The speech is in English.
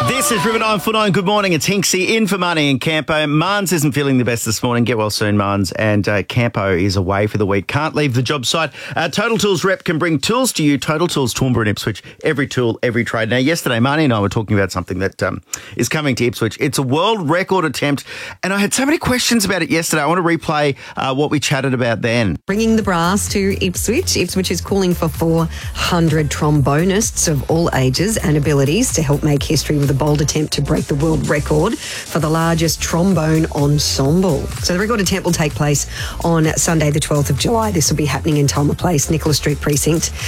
This is River 949. Good morning. It's Hinksy in for Money in Campo. Marnes isn't feeling the best this morning. Get well soon, Marnes. And Campo is away for the week. Can't leave the job site. Total Tools rep can bring tools to you. Total Tools, Toowoomba and Ipswich. Every tool, every trade. Now, yesterday, Marnie and I were talking about something that is coming to Ipswich. It's a world record attempt. And I had so many questions about it yesterday. I want to replay what we chatted about then. Bringing the brass to Ipswich. Ipswich is calling for 400 trombonists of all ages and abilities to help make history with a bold attempt to break the world record for the largest trombone ensemble. So the record attempt will take place on Sunday the 12th of July. This will be happening in Talma Place, Nicholas Street Precinct.